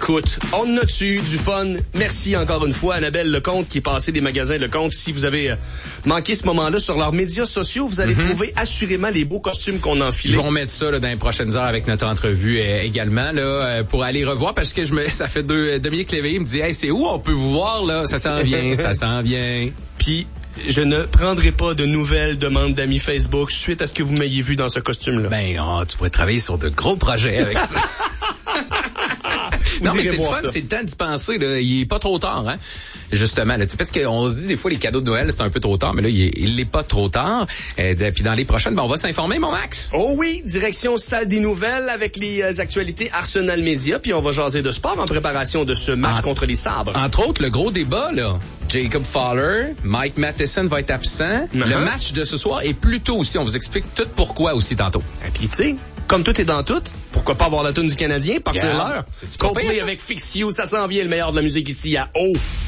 Écoute, on a-tu du fun? Merci encore une fois, Annabelle Lecomte, qui est passée des magasins Lecomte. Si vous avez manqué ce moment-là sur leurs médias sociaux, vous allez trouver assurément les beaux costumes qu'on a enfilés. Ils vont mettre ça là, dans les prochaines heures avec notre entrevue également là, pour aller revoir, parce que ça fait Dominique Léveillé me dit « Hey, c'est où on peut vous voir là? Ça s'en vient, ça s'en vient. » Puis, je ne prendrai pas de nouvelles demandes d'amis Facebook suite à ce que vous m'ayez vu dans ce costume-là. Ben, tu pourrais travailler sur de gros projets avec ça. Non, mais c'est le fun, c'est le temps d'y penser, là. Il est pas trop tard, hein. Justement, là. Parce qu'on se dit, des fois, les cadeaux de Noël, c'est un peu trop tard, mais là, il est pas trop tard. Puis dans les prochaines, on va s'informer, mon Max. Oh oui, direction salle des nouvelles avec les actualités Arsenal Média, puis on va jaser de sport en préparation de ce match contre les Sabres. Entre autres, le gros débat, là. Jacob Fowler, Mike Matheson va être absent. Le match de ce soir est plus tôt aussi. On vous explique tout pourquoi aussi tantôt. Et puis, tu sais, comme tout est dans tout, pourquoi pas avoir la tune du Canadien, partir l'heure? Coldplay avec Fix You, ça s'en vient le meilleur de la musique ici à O.